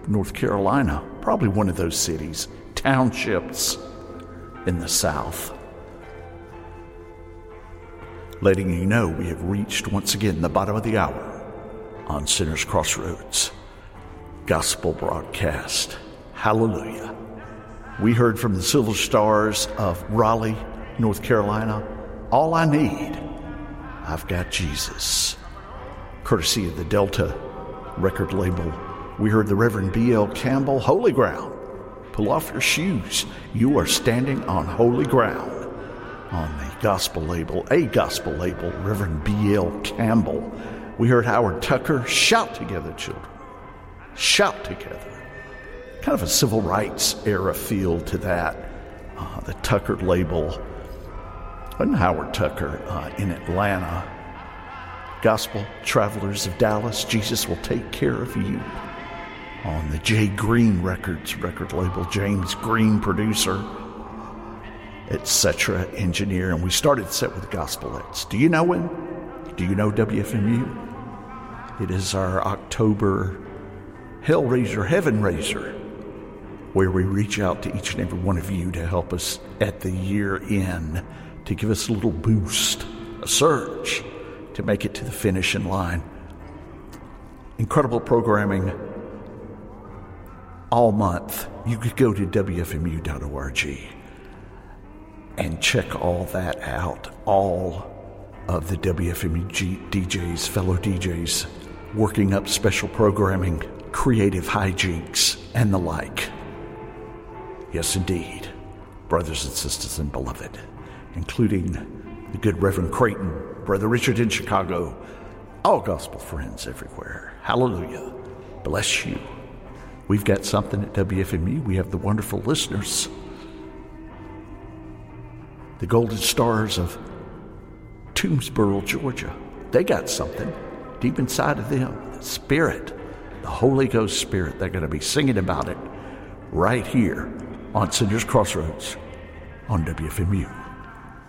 North Carolina, probably one of those cities, townships in the South. Letting you know we have reached once again the bottom of the hour on Sinners Crossroads Gospel Broadcast. Hallelujah. We heard from the Silver Stars of Raleigh, North Carolina, All I Need, I've Got Jesus. Courtesy of the Delta record label, we heard the Reverend B.L. Campbell, Holy Ground. Pull off your shoes. You are standing on holy ground. On the gospel label, Reverend B.L. Campbell. We heard Howard Tucker, Shout Together, Children. Shout Together. Kind of a civil rights era feel to that. The Tucker label. And Howard Tucker in Atlanta. Gospel Travelers of Dallas, Jesus Will Take Care of You. On the Jay Green Records record label, James Green producer, etc. engineer. And we started the set with Gospelettes. Do you know him? Do you know WFMU? It is our October Hellraiser, Heaven Raiser, where we reach out to each and every one of you to help us at the year end, to give us a little boost, a surge, to make it to the finishing line. Incredible programming all month. You could go to WFMU.org and check all that out. All of the WFMU DJs, fellow DJs, working up special programming, creative hijinks, and the like. Yes, indeed, brothers and sisters and beloved, including the good Reverend Creighton, Brother Richard in Chicago, all gospel friends everywhere. Hallelujah. Bless you. We've got something at WFMU. We have the wonderful listeners, the Golden Stars of Toomsboro, Georgia. They got something deep inside of them, the Spirit, the Holy Ghost Spirit. They're going to be singing about it right here on Sinners Crossroads on WFMU.